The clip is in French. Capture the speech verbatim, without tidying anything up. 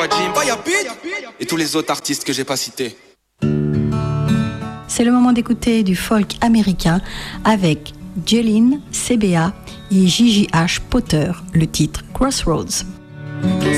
Jim, et tous les autres artistes que j'ai pas cités. C'est le moment d'écouter du folk américain avec Jeline, C B A et J J H Potter, le titre Crossroads.